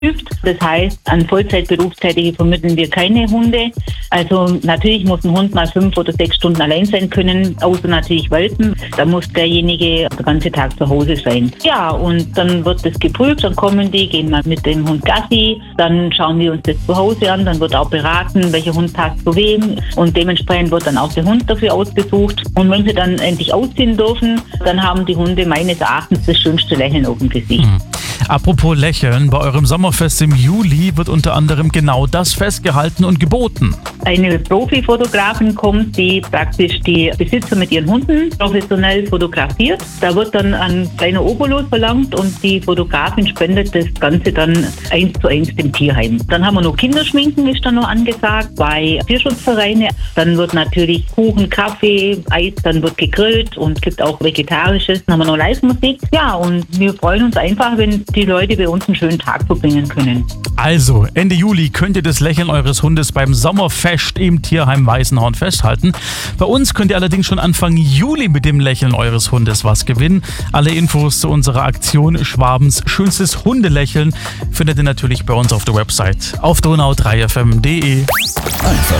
Das heißt, an Vollzeit-Berufstätige vermitteln wir keine Hunde. Also natürlich muss ein Hund mal 5 oder 6 Stunden allein sein können, außer natürlich Welpen. Da muss derjenige den ganzen Tag zu Hause sein. Ja, und dann wird das geprüft, dann kommen die, gehen mal mit dem Hund Gassi, dann schauen wir uns das zu Hause an, dann wird auch beraten, welcher Hund passt zu wem und dementsprechend wird dann auch der Hund dafür ausgesucht. Und wenn sie dann endlich ausziehen dürfen, dann haben die Hunde meines Erachtens das schönste Lächeln auf dem Gesicht. Apropos Lächeln, bei eurem Sommerfest im Juli wird unter anderem genau das festgehalten und geboten. Eine Profifotografin kommt, die praktisch die Besitzer mit ihren Hunden professionell fotografiert. Da wird dann ein kleiner Obolus verlangt und die Fotografin spendet das Ganze dann 1:1 dem Tierheim. Dann haben wir noch Kinderschminken, ist dann noch angesagt, bei Tierschutzvereine. Dann wird natürlich Kuchen, Kaffee, Eis, dann wird gegrillt und es gibt auch Vegetarisches. Dann haben wir noch Live-Musik. Ja, und wir freuen uns einfach, wenn die Leute bei uns einen schönen Tag verbringen können. Also, Ende Juli könnt ihr das Lächeln eures Hundes beim Sommerfest im Tierheim Weißenhorn festhalten. Bei uns könnt ihr allerdings schon Anfang Juli mit dem Lächeln eures Hundes was gewinnen. Alle Infos zu unserer Aktion Schwabens schönstes Hundelächeln findet ihr natürlich bei uns auf der Website auf donau3fm.de. Einfach